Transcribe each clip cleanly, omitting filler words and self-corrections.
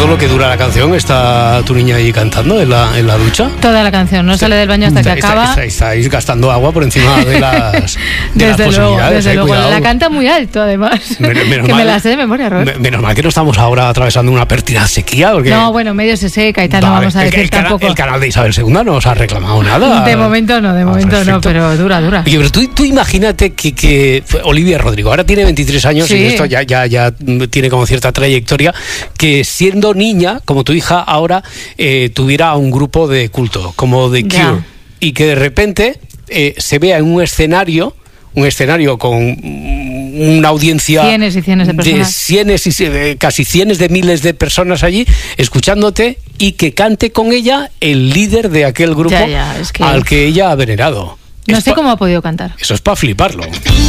todo lo que dura la canción está tu niña ahí cantando en la ducha. Toda la canción, no sale del baño hasta que acaba. Estáis gastando agua por encima de las desde luego. Cuidado. La canta muy alto, además. Menos me la sé de memoria, Robert. Menos mal que no estamos ahora atravesando una pertinaz sequía. Porque... No, bueno, medio se seca y tal, no vamos a decir tampoco. El canal de Isabel II no os ha reclamado nada. De momento no, pero dura. Oye, pero tú imagínate que Olivia Rodrigo ahora tiene 23 años, sí, y esto ya tiene como cierta trayectoria, que siendo niña, como tu hija ahora, tuviera un grupo de culto, como The Cure, y que de repente se vea en un escenario con una audiencia cienes y cienes de personas, casi cientos de miles de personas allí escuchándote, y que cante con ella el líder de aquel grupo al que ella ha venerado. No sé cómo ha podido cantar. Eso es para fliparlo.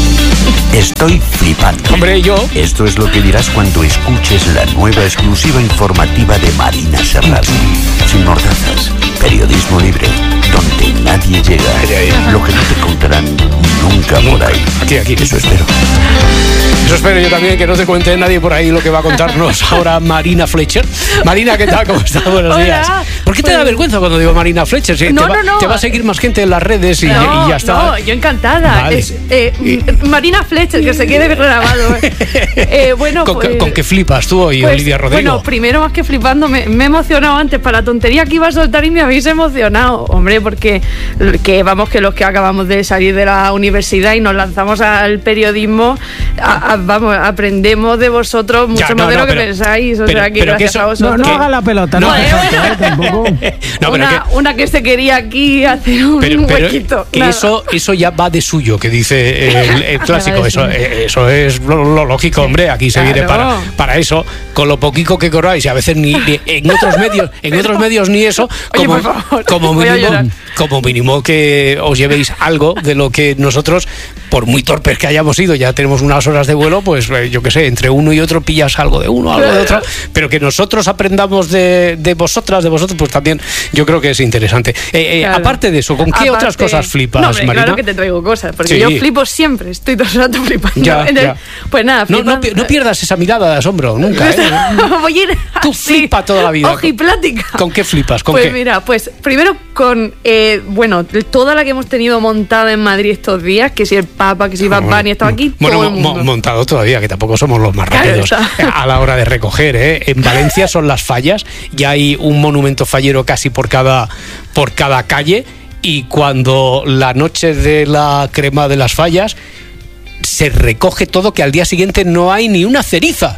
Estoy flipando. Hombre, yo. Esto es lo que dirás cuando escuches la nueva exclusiva informativa de Marina Serrano. Sin mordazas, periodismo libre, donde nadie llega. Lo que no te contarán nunca por ahí. Aquí. Eso espero. Eso espero yo también, que no te cuente nadie por ahí lo que va a contarnos ahora Marina Fletcher. Marina, ¿qué tal? ¿Cómo estás? Buenos días. ¿Por qué te da vergüenza cuando digo Marina Fletcher? ¿Sí? No. Te va a seguir más gente en las redes y ya está. No, yo encantada. Vale. Marina Fletcher, que se quede grabado. Bueno, ¿Con qué flipas tú hoy, Olivia Rodrigo? Bueno, primero, más que flipando, me he emocionado antes para la tontería que iba a soltar y me habéis emocionado. Hombre, porque que los que acabamos de salir de la universidad y nos lanzamos al periodismo, aprendemos de vosotros mucho más de lo que pensáis. O sea, que gracias a vosotros. No haga la pelota, no. Tampoco. Una que se quería aquí hacer un huequito. Eso ya va de suyo, que dice el clásico. Eso es lo lógico, hombre. Aquí se viene para eso, con lo poquito que corráis, y a veces ni en otros medios ni eso. Como mínimo que os llevéis algo de lo que nosotros, por muy torpes que hayamos sido, ya tenemos unas horas de vuelo, pues yo qué sé, entre uno y otro pillas algo de uno, algo de otro, pero que nosotros aprendamos de vosotros, pues también yo creo que es interesante. Aparte de eso, ¿con qué otras cosas flipas, Marina? Claro que te traigo cosas, porque yo flipo siempre, estoy todo el rato flipando. Ya. Pues nada, no pierdas esa mirada de asombro, nunca. Voy a ir Tú flipa toda la vida. Ojiplática. ¿Con qué flipas? Mira, pues primero con toda la que hemos tenido montada en Madrid estos días, que si el Papa, que si Bad Bunny, estaba aquí todo el mundo. Montado todavía, que tampoco somos los más rápidos a la hora de recoger, ¿eh? En Valencia son las fallas, ya hay un monumento fallero casi por cada calle, y cuando la noche de la crema de las fallas se recoge todo, que al día siguiente no hay ni una ceriza.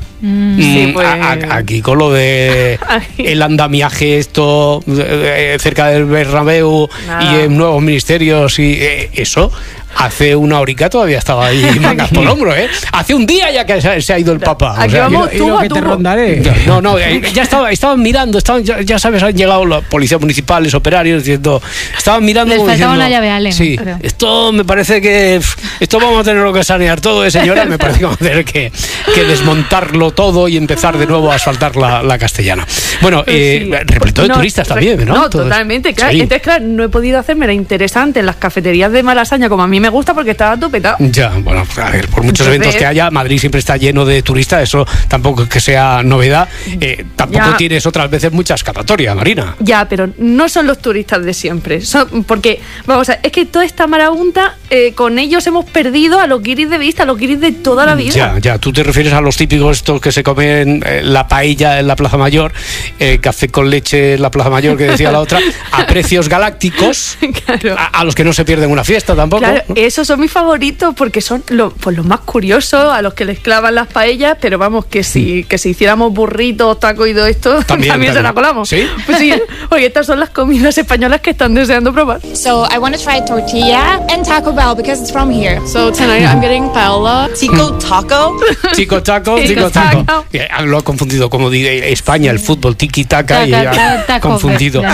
Aquí con lo de el andamiaje esto cerca del Bernabéu y en nuevos ministerios y eso, hace una horica todavía estaba ahí mangas por hombro, hace un día ya que se ha ido el Papa. Aquí vamos tú a te rondaré. No, ya estaban mirando, ya sabes, han llegado los policías municipales, operarios, diciendo, estaban mirando. Les faltaba una llave Allen. Sí, creo. Esto me parece que esto vamos a tener que sanear todo, señora. Me parece que vamos a tener que desmontarlo todo y empezar de nuevo a asfaltar la castellana. Bueno, repleto de turistas también, ¿no? No, totalmente, claro. Sí. Entonces, claro, no he podido hacerme la interesante en las cafeterías de Malasaña como a mí me gusta, porque estaba todo petado. Ya, bueno, a ver, por muchos eventos que haya, Madrid siempre está lleno de turistas, eso tampoco es que sea novedad. Tampoco tienes otras veces mucha escapatoria, Marina. Ya, pero no son los turistas de siempre. Porque, vamos a ver, es que toda esta marabunta, con ellos hemos perdido a los guiris de vista, a los guiris de toda la vida. Ya, tú te refieres a los típicos estos que se comen la paella en la Plaza Mayor, café con leche en la Plaza Mayor, que decía la otra, a precios galácticos, claro. A los que no se pierden una fiesta tampoco. Claro, esos son mis favoritos porque son los más curiosos, a los que les clavan las paellas, pero vamos, que si hiciéramos burritos, tacos y todo esto, también se la colamos. ¿Sí? Pues sí, porque estas son las comidas españolas que están deseando probar. So I want to try tortilla and Taco Bell because it's from here. So tonight I'm getting paella. Tico Taco. Tico Taco. Lo ha confundido, como dice España, el fútbol, tiki-taka, y ha confundido.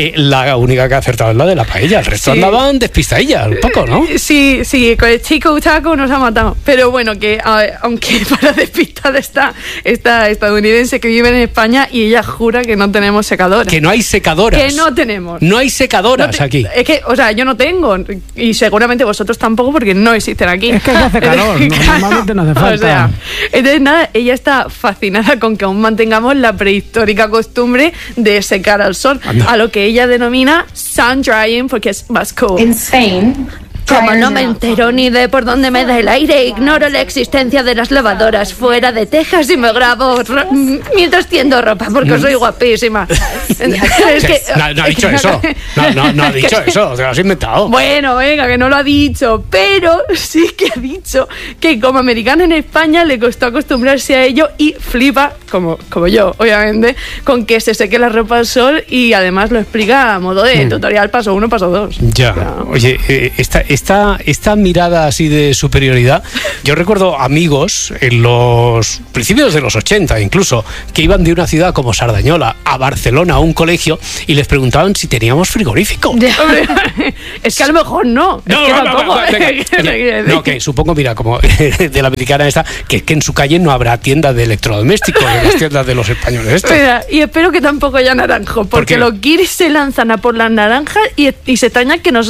La única que ha acertado es la de la paella. El resto andaban despistadillas, un poco, ¿no? Sí, con el chico Taco nos ha matado. Pero bueno, que aunque para despistar está esta estadounidense que vive en España y ella jura que no tenemos secadoras. Que no hay secadoras. Que no tenemos. No hay secadoras aquí. Es que, o sea, yo no tengo. Y seguramente vosotros tampoco porque no existen aquí. Es que hace calor. Normalmente no hace falta. O sea, entonces nada, ella está fascinada con que aún mantengamos la prehistórica costumbre de secar al sol. A lo que ella denomina sun drying porque es más cool. In Spain, como no me entero ni de por dónde me da el aire, ignoro la existencia de las lavadoras fuera de Texas y me grabo mientras tiendo ropa porque soy guapísima. Es que, no ha dicho eso. No ha dicho eso, te lo has inventado. Bueno, venga, que no lo ha dicho, pero sí que ha dicho que como americana en España le costó acostumbrarse a ello y flipa, como yo, obviamente, con que se seque la ropa al sol y además lo explica a modo de tutorial paso 1, paso 2. Ya, oye, esta mirada así de superioridad, yo recuerdo amigos en los principios de los 80 incluso, que iban de una ciudad como Sardañola a Barcelona a un colegio y les preguntaban si teníamos frigorífico. Es que a lo mejor no. No, que supongo, mira, como de la americana esta, que en su calle no habrá tienda de electrodomésticos, de las tiendas de los españoles estos. Mira, y espero que tampoco haya naranjo, porque los guiris se lanzan a por las naranjas y se extrañan que nosotros